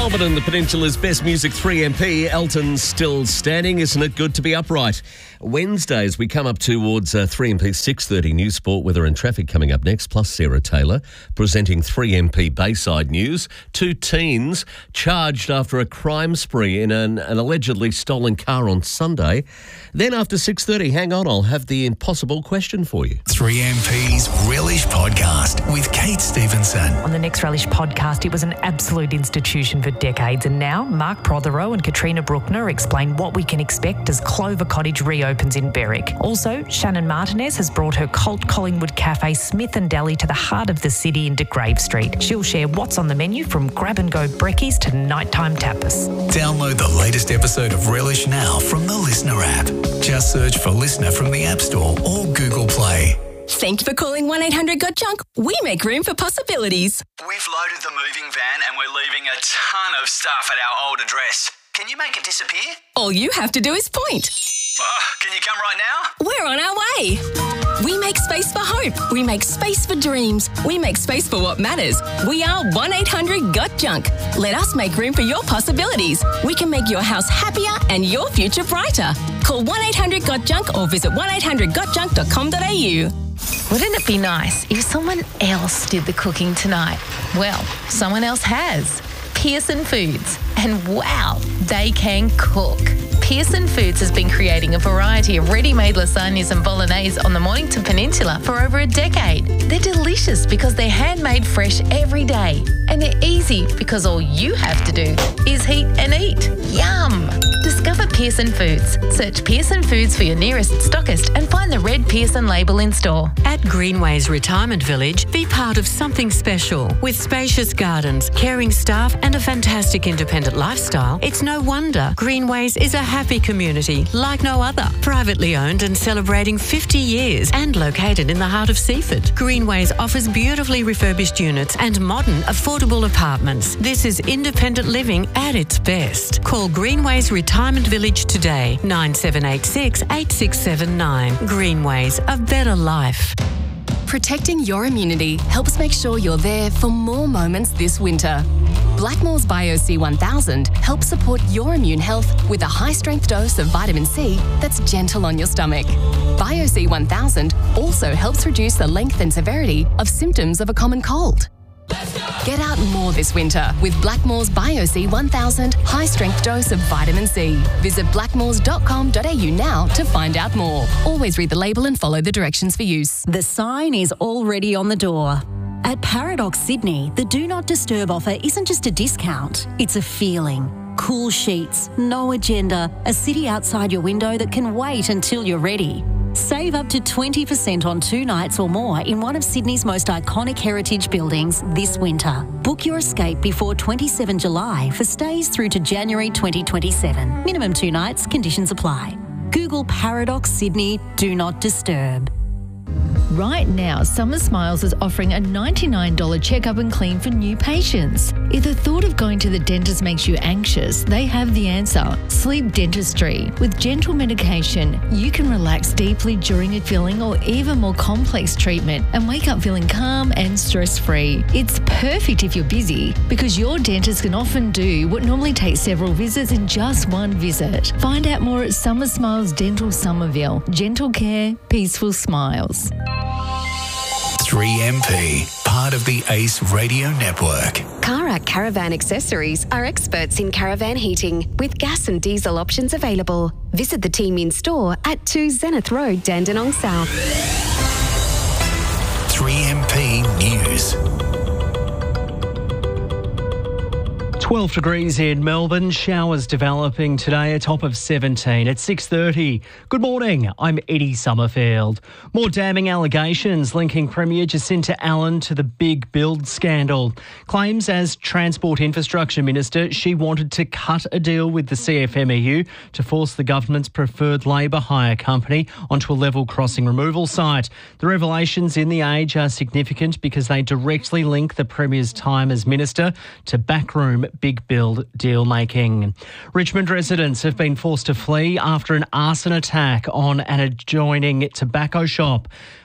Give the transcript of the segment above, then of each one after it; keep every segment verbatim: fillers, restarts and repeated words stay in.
Melbourne and the Peninsula's best music three M P, Elton's still standing. Isn't it good to be upright? Wednesdays, we come up towards uh, three M P six thirty News Sport, weather and traffic coming up next, plus Sarah Taylor presenting three M P Bayside News. Two teens charged after a crime spree in an, an allegedly stolen car on Sunday. Then after six thirty, hang on, I'll have the impossible question for you. three M P's Relish Podcast with Kate Stevenson. On the next Relish Podcast, it was an absolute institution for decades, and now Mark Prothero and Katrina Bruckner explain what we can expect as Clover Cottage reopens in Berwick. Also, Shannon Martinez has brought her cult Collingwood cafe Smith and Deli to the heart of the city into Grave Street. She'll share what's on the menu from grab-and-go brekkies to nighttime tapas. Download the latest episode of Relish now from the Listener app. Just search for Listener from the App Store or Google Play. Thank you for calling one eight hundred got junk. We make room for possibilities. We've loaded the moving van and we're leaving a ton of stuff at our old address. Can you make it disappear? All you have to do is point. Oh, can you come right now? We're on our way. We make space for hope. We make space for dreams. We make space for what matters. We are one eight hundred got junk. Let us make room for your possibilities. We can make your house happier and your future brighter. Call one eight hundred got junk or visit one eight hundred got junk dot com dot a u. Wouldn't it be nice if someone else did the cooking tonight? Well, someone else has. Pearson Foods. And wow, they can cook. Pearson Foods has been creating a variety of ready-made lasagnas and bolognese on the Mornington Peninsula for over a decade. They're delicious because they're handmade fresh every day. And they're easy because all you have to do is heat and eat. Yum! Discover Pearson Foods. Search Pearson Foods for your nearest stockist and find the red Pearson label in store. At Greenways Retirement Village, be part of something special. With spacious gardens, caring staff and a fantastic independent lifestyle, it's no wonder Greenways is a happy community like no other. Privately owned and celebrating fifty years and located in the heart of Seaford. Greenways offers beautifully refurbished units and modern, affordable apartments. This is independent living at its best. Call Greenways Retirement Village today, nine seven eight six, eight six seven nine. Greenways, a better life. Protecting your immunity helps make sure you're there for more moments this winter. Blackmores Bio C one thousand helps support your immune health with a high-strength dose of vitamin C that's gentle on your stomach. Bio C one thousand also helps reduce the length and severity of symptoms of a common cold. Get out more this winter with Blackmores Bio C one thousand high-strength dose of vitamin C. Visit blackmores dot com dot a u now to find out more. Always read the label and follow the directions for use. The sign is already on the door. At Paradox Sydney, the Do Not Disturb offer isn't just a discount, it's a feeling. Cool sheets, no agenda, a city outside your window that can wait until you're ready. Save up to twenty percent on two nights or more in one of Sydney's most iconic heritage buildings this winter. Book your escape before the twenty-seventh of July for stays through to January twenty twenty-seven. Minimum two nights, conditions apply. Google Paradox Sydney Do Not Disturb. Right now, Summer Smiles is offering a ninety-nine dollars checkup and clean for new patients. If the thought of going to the dentist makes you anxious, they have the answer. Sleep Dentistry. With gentle medication, you can relax deeply during a filling or even more complex treatment and wake up feeling calm and stress-free. It's perfect if you're busy because your dentist can often do what normally takes several visits in just one visit. Find out more at Summer Smiles Dental Somerville. Gentle care, peaceful smiles. three M P, part of the Ace Radio Network. Cara Caravan Accessories are experts in caravan heating with gas and diesel options available. Visit the team in store at two Zenith Road, Dandenong South. three M P News. twelve degrees in Melbourne, showers developing today, a top of seventeen at six thirty. Good morning, I'm Eddie Summerfield. More damning allegations linking Premier Jacinta Allen to the Big Build scandal. Claims as Transport Infrastructure Minister she wanted to cut a deal with the C F M E U to force the government's preferred labour hire company onto a level crossing removal site. The revelations in The Age are significant because they directly link the Premier's time as Minister to backroom Big Build deal making. Richmond residents have been forced to flee after an arson attack on an adjoining tobacco shop.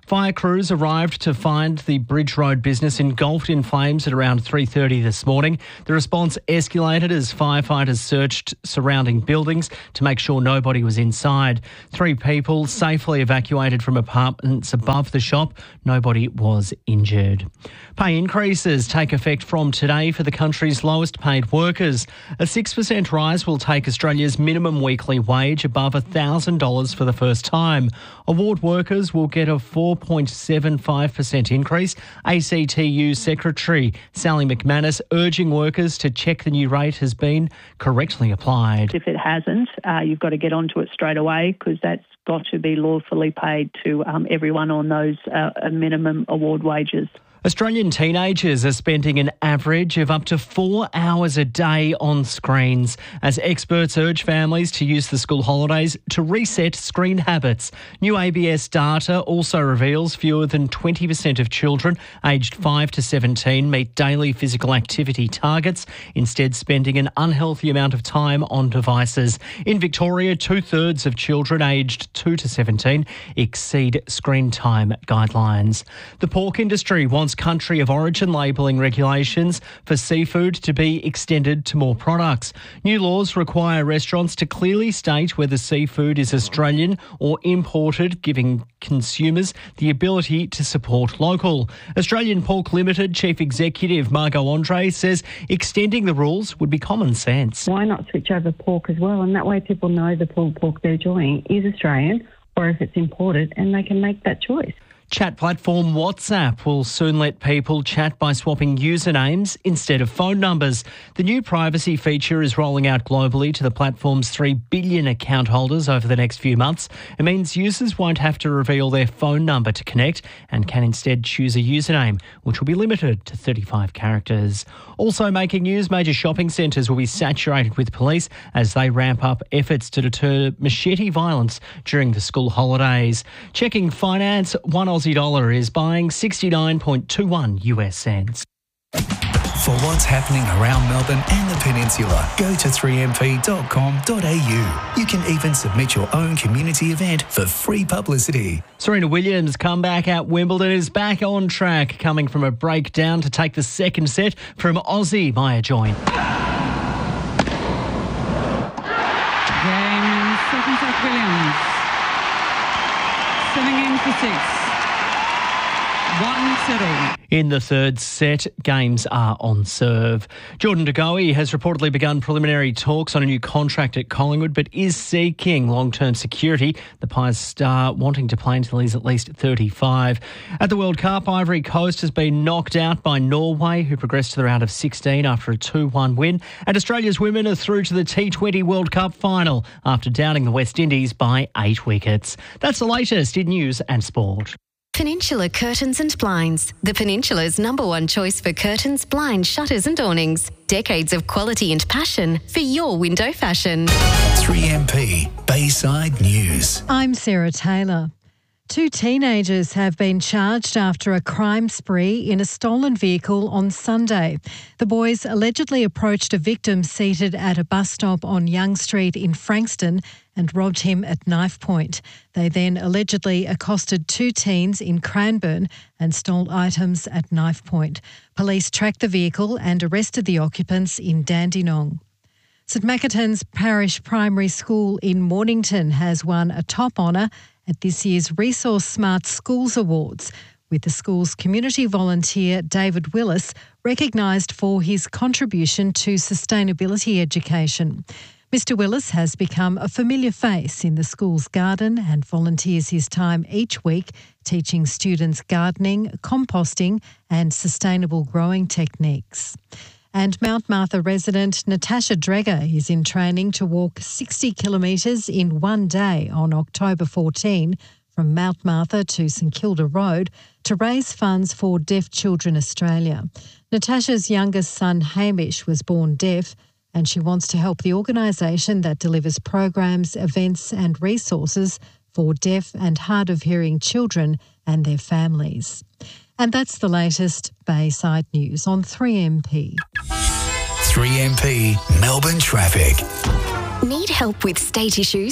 Fire crews arrived to find the Bridge Road business engulfed in flames at around three thirty this morning. The response escalated as firefighters searched surrounding buildings to make sure nobody was inside. Three people safely evacuated from apartments above the shop. Nobody was injured. Pay increases take effect from today for the country's lowest paid workers. A six percent rise will take Australia's minimum weekly wage above one thousand dollars for the first time. Award workers will get a four point seven five percent increase. A C T U Secretary Sally McManus urging workers to check the new rate has been correctly applied. If it hasn't, uh, you've got to get onto it straight away because that's got to be lawfully paid to um, everyone on those uh, minimum award wages. Australian teenagers are spending an average of up to four hours a day on screens as experts urge families to use the school holidays to reset screen habits. New A B S data also reveals fewer than twenty percent of children aged five to seventeen meet daily physical activity targets, instead spending an unhealthy amount of time on devices. In Victoria, two-thirds of children aged two to seventeen exceed screen time guidelines. The pork industry wants country of origin labelling regulations for seafood to be extended to more products. New laws require restaurants to clearly state whether seafood is Australian or imported, giving consumers the ability to support local. Australian Pork Limited Chief Executive Margot Andre says extending the rules would be common sense. Why not switch over pork as well? And that way people know the pulled pork they're enjoying is Australian or if it's imported, and they can make that choice. Chat platform WhatsApp will soon let people chat by swapping usernames instead of phone numbers. The new privacy feature is rolling out globally to the platform's three billion account holders over the next few months. It means users won't have to reveal their phone number to connect and can instead choose a username, which will be limited to thirty-five characters. Also making news, major shopping centres will be saturated with police as they ramp up efforts to deter machete violence during the school holidays. Checking finance, one Aussie dollar is buying sixty-nine point two one U S cents. For what's happening around Melbourne and the Peninsula, go to three m p dot com dot a u. You can even submit your own community event for free publicity. Serena Williams' comeback at Wimbledon is back on track, coming from a breakdown to take the second set from Aussie Maya Join. Game second set Williams. Seven games to six. One set all. In the third set, games are on serve. Jordan De Goey has reportedly begun preliminary talks on a new contract at Collingwood, but is seeking long-term security. The Pies star wanting to play until he's at least thirty-five. At the World Cup, Ivory Coast has been knocked out by Norway, who progressed to the round of sixteen after a two one win. And Australia's women are through to the T twenty World Cup final after downing the West Indies by eight wickets. That's the latest in news and sport. Peninsula Curtains and Blinds. The Peninsula's number one choice for curtains, blinds, shutters and awnings. Decades of quality and passion for your window fashion. three M P Bayside News. I'm Sarah Taylor. Two teenagers have been charged after a crime spree in a stolen vehicle on Sunday. The boys allegedly approached a victim seated at a bus stop on Young Street in Frankston and robbed him at knife point. They then allegedly accosted two teens in Cranbourne and stole items at knife point. Police tracked the vehicle and arrested the occupants in Dandenong. St Macaton's Parish Primary School in Mornington has won a top honour at this year's Resource Smart Schools Awards, with the school's community volunteer David Willis recognised for his contribution to sustainability education. Mister Willis has become a familiar face in the school's garden and volunteers his time each week teaching students gardening, composting and sustainable growing techniques. And Mount Martha resident Natasha Dreger is in training to walk sixty kilometres in one day on October fourteenth from Mount Martha to St Kilda Road to raise funds for Deaf Children Australia. Natasha's youngest son Hamish was born deaf and she wants to help the organisation that delivers programs, events and resources for deaf and hard of hearing children and their families. And that's the latest Bayside News on three M P. three M P Melbourne Traffic. Need help with state issues?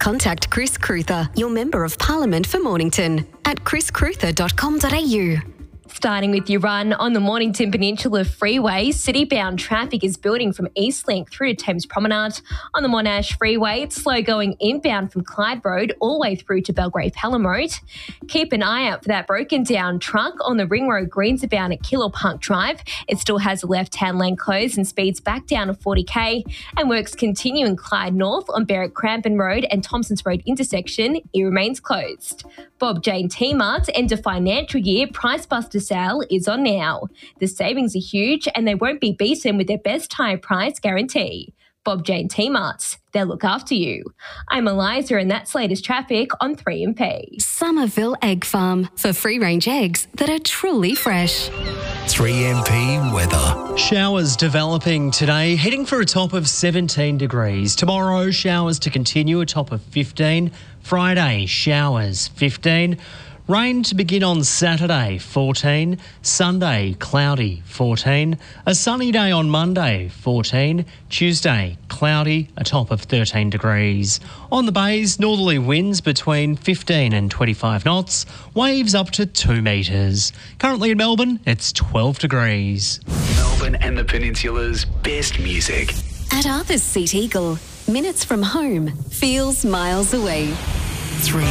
contact Chris Cruther, your Member of Parliament for Mornington, at chris cruther dot com dot a u. Starting with your run on the Mornington Peninsula Freeway, city-bound traffic is building from Eastlink through to Thames Promenade. On the Monash Freeway, it's slow going inbound from Clyde Road all the way through to Belgrave Pelham Road. Keep an eye out for that broken down truck on the Ring Road Greensabound at Killarpunk Drive. It still has the left-hand lane closed and speeds back down to forty k. And works continue in Clyde North on Berwick Crampton Road and Thompsons Road intersection. It remains closed. Bob Jane T-Mart's end of financial year Price Buster sale is on now. The savings are huge and they won't be beaten with their best high price guarantee. Bob Jane T-Mart's, they'll look after you. I'm Eliza and that's latest traffic on three M P. Somerville Egg Farm for free-range eggs that are truly fresh. three M P weather. Showers developing today, heading for a top of seventeen degrees. Tomorrow, showers to continue, a top of fifteen. Friday, showers, fifteen. Rain to begin on Saturday, fourteen. Sunday, cloudy, fourteen. A sunny day on Monday, fourteen. Tuesday, cloudy, a top of thirteen degrees. On the bays, northerly winds between fifteen and twenty-five knots. Waves up to two metres. Currently in Melbourne, it's twelve degrees. Melbourne and the Peninsula's best music. At Arthur's Seat Eagle, minutes from home feels miles away. three